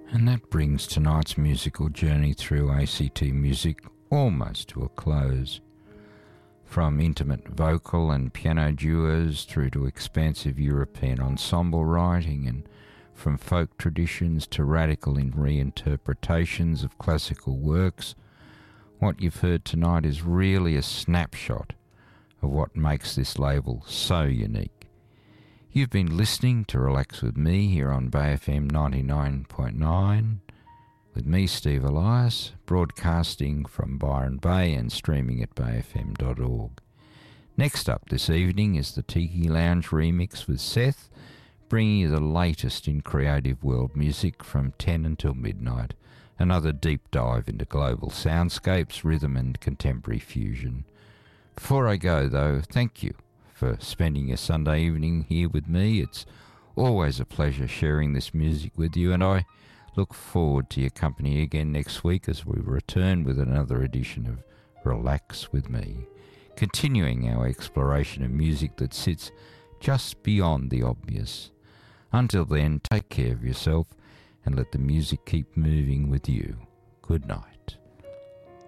And that brings tonight's musical journey through ACT music almost to a close. From intimate vocal and piano duos through to expansive European ensemble writing, and from folk traditions to radical reinterpretations of classical works, what you've heard tonight is really a snapshot of what makes this label so unique. You've been listening to Relax With Me here on Bay FM 99.9 with me, Steve Elias, broadcasting from Byron Bay and streaming at bayfm.org. Next up this evening is the Tiki Lounge remix with Seth, bringing you the latest in creative world music from 10 until midnight. Another deep dive into global soundscapes, rhythm and contemporary fusion. Before I go, though, thank you for spending your Sunday evening here with me. It's always a pleasure sharing this music with you, and I look forward to your company again next week as we return with another edition of Relax With Me, continuing our exploration of music that sits just beyond the obvious. Until then, take care of yourself and let the music keep moving with you. Good night.